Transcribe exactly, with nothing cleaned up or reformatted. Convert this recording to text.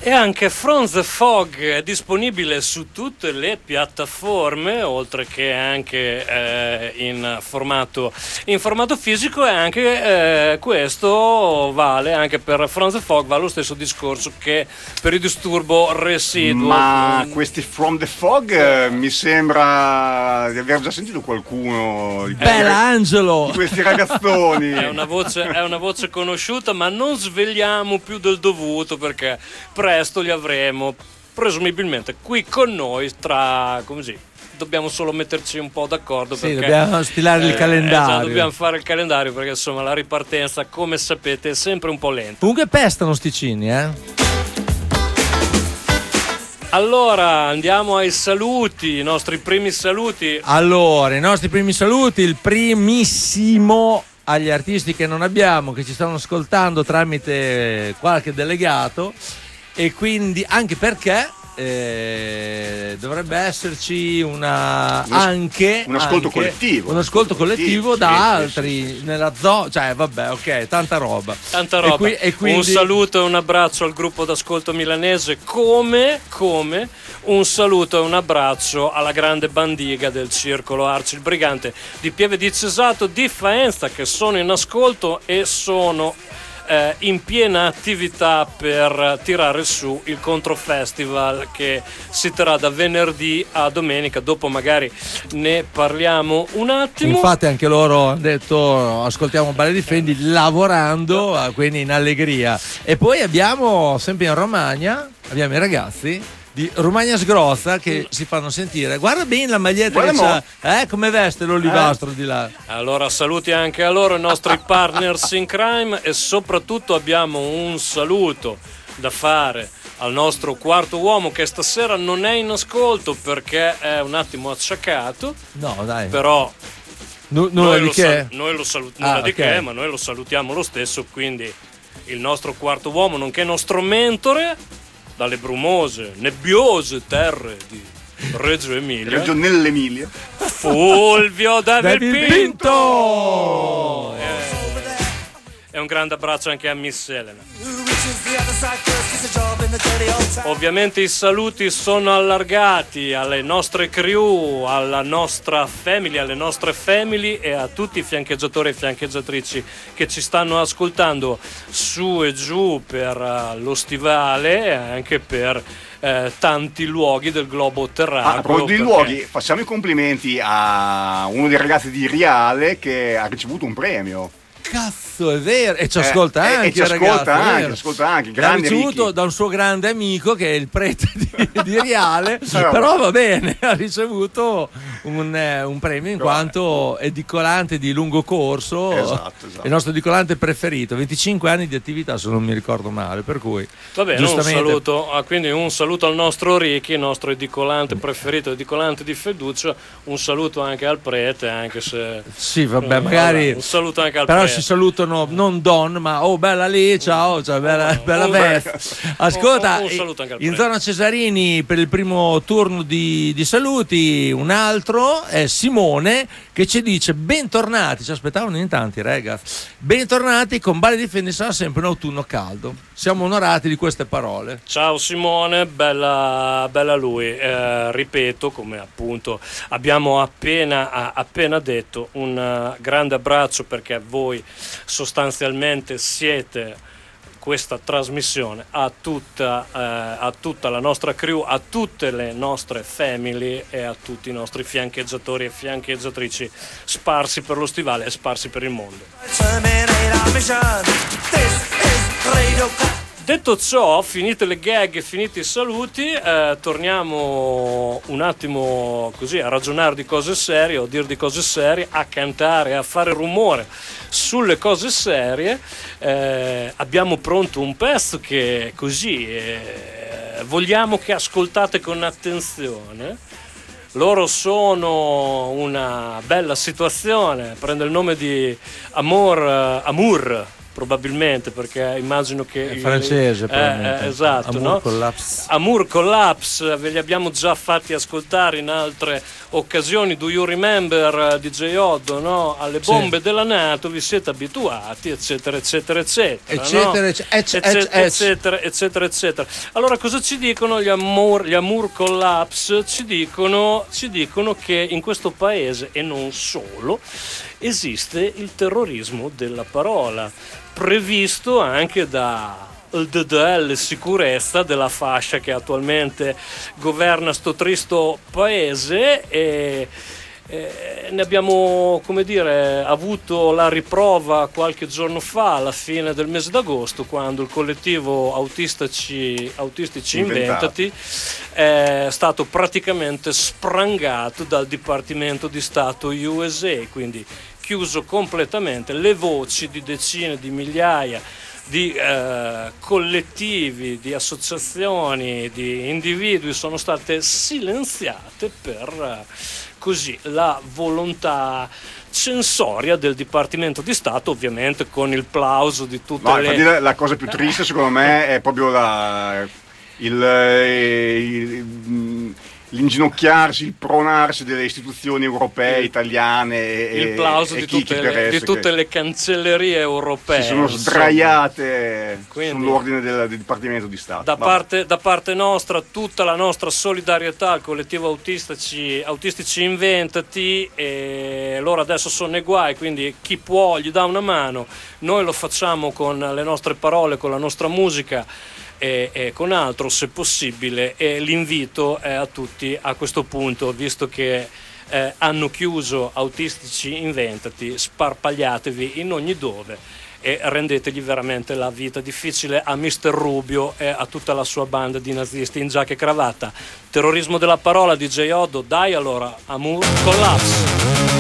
E anche From the Fog è disponibile su tutte le piattaforme, oltre che anche eh, in formato in formato fisico, e anche eh, questo vale anche per From the Fog, va lo stesso discorso che per il disturbo residuo. Ma questi From the Fog eh, mi sembra di aver già sentito qualcuno di questi, Bella Angelo, di questi ragazzoni. È una voce, è una voce conosciuta, ma non sveliamo più del dovuto perché presto li avremo presumibilmente qui con noi tra, come si, dobbiamo solo metterci un po' d'accordo, sì, perché dobbiamo stilare eh, il calendario. Esatto, dobbiamo fare il calendario perché insomma la ripartenza, come sapete, è sempre un po' lenta. Comunque pestano sticini, eh. Allora andiamo ai saluti, i nostri primi saluti. Allora, i nostri primi saluti, il primissimo agli artisti che non abbiamo, che ci stanno ascoltando tramite qualche delegato, e quindi anche perché eh, dovrebbe esserci una Un as- anche un ascolto anche collettivo un ascolto collettivo sì, da sì, altri sì, sì. nella zona, cioè vabbè, ok, tanta roba Tanta roba. e, qui, e quindi... Un saluto e un abbraccio al gruppo d'ascolto milanese, come, come un saluto e un abbraccio alla grande bandiga del circolo Arci il Brigante di Pieve di Cesato di Faenza, che sono in ascolto e sono eh, in piena attività per tirare su il controfestival che si terrà da venerdì a domenica. Dopo magari ne parliamo un attimo. Infatti anche loro hanno detto ascoltiamo Bale Difendi lavorando, quindi in allegria. E poi abbiamo sempre in Romagna, abbiamo i ragazzi di Romagna Sgrozza che si fanno sentire. Guarda bene la maglietta che c'ha, eh, come veste l'olivastro eh? Di là. Allora saluti anche a loro, i nostri partners in crime, e soprattutto abbiamo un saluto da fare al nostro quarto uomo che stasera non è in ascolto perché è un attimo acciaccato. No, dai. Però N- noi, di lo che? sal- noi lo salutiamo, ah, di okay. che, ma noi lo salutiamo lo stesso, quindi il nostro quarto uomo, nonché nostro mentore dalle brumose, nebbiose terre di Reggio Emilia, Reggio nell'Emilia, Fulvio David Pinto. Pinto. E un grande abbraccio anche a Miss Elena. Ovviamente i saluti sono allargati alle nostre crew, alla nostra family, alle nostre family e a tutti i fiancheggiatori e fiancheggiatrici che ci stanno ascoltando su e giù per lo stivale e anche per eh, tanti luoghi del globo terracqueo. Ah, a proposito di perché... luoghi, facciamo i complimenti a uno dei ragazzi di Riale che ha ricevuto un premio. Cazzo, è vero, e ci Eh, ascolta e- anche, e ci ascolta ragazzi, anche, ci ascolta anche, l'ha grande ricevuto Ricky. da un suo grande amico che è il prete di, di Riale, Però- però va bene, ha ricevuto un, eh, un premio in Però- quanto edicolante di lungo corso, Esatto, esatto. il nostro edicolante preferito, venticinque anni di attività se non mi ricordo male, per cui Va bene, un giustamente... saluto, ah, quindi un saluto al nostro Ricky, nostro edicolante preferito, edicolante di fiducia, un saluto anche al prete, anche se... Sì, vabbè, eh, magari... vabbè, un saluto anche al però prete. si salutano non Don, ma oh bella lì, ciao, cioè, bella, Oh, bella un- veste. Ascolta, un- un saluto anche al in prete. zona Cesarini per il primo turno di, di saluti un altro è Simone che ci dice bentornati, ci aspettavano in tanti ragazzi, bentornati con Bale Difendi, sarà sempre un autunno caldo, siamo onorati di queste parole. Ciao Simone, bella, bella lui, eh, ripeto come appunto abbiamo appena, a- appena detto, un uh, grande abbraccio perché voi sostanzialmente siete questa trasmissione a tutta, eh, a tutta la nostra crew, a tutte le nostre family e a tutti i nostri fiancheggiatori e fiancheggiatrici sparsi per lo stivale e sparsi per il mondo. Detto ciò, finite le gag e finiti i saluti, eh, torniamo un attimo così a ragionare di cose serie, o dire di cose serie, a cantare, a fare rumore sulle cose serie. Eh, abbiamo pronto un pezzo che così eh, vogliamo che ascoltate con attenzione. Loro sono una bella situazione, prende il nome di Amor, Amour probabilmente, perché immagino che È francese, eh, probabilmente. eh, esatto, Amour no? Collapse. Amour Collapse, ve li abbiamo già fatti ascoltare in altre occasioni. Do you remember D J Oddo, no? Alle bombe Sì. della NATO vi siete abituati, eccetera eccetera eccetera, Eccetera, no? ecce- ecce- eccetera, ecce- eccetera eccetera eccetera. Allora cosa ci dicono gli Amour, gli Amour Collapse? Ci dicono, ci dicono che in questo paese, e non solo, esiste il terrorismo della parola, previsto anche da il D D L sicurezza della fascia che attualmente governa sto tristo paese, e eh, ne abbiamo, come dire, avuto la riprova qualche giorno fa, alla fine del mese d'agosto, quando il collettivo autistici, autistici Inventati. inventati è stato praticamente sprangato dal Dipartimento di Stato U S A, quindi chiuso completamente. Le voci di decine di migliaia di eh, collettivi, di associazioni, di individui sono state silenziate per eh, così la volontà censoria del Dipartimento di Stato, ovviamente con il plauso di tutte No, le... infatti la, la cosa più triste secondo me è proprio la, il, eh, il- l'inginocchiarsi, il pronarsi delle istituzioni europee, Il- italiane e, il plauso e di chi- tutte, chi per le, di esse tutte che le cancellerie europee, si sono insomma. sdraiate Quindi, sull'ordine del, del Dipartimento di Stato. Da Vabbè. parte, da parte nostra tutta la nostra solidarietà al collettivo autistici, autistici inventati, e loro adesso sono nei guai, quindi chi può gli dà una mano. Noi lo facciamo con le nostre parole, con la nostra musica e, e con altro se possibile, e l'invito è a tutti a questo punto, visto che eh, hanno chiuso Autistici Inventati, sparpagliatevi in ogni dove e rendetegli veramente la vita difficile a mister Rubio e a tutta la sua banda di nazisti in giacca e cravatta. Terrorismo della parola, D J Oddo, dai allora, Amour Collapse.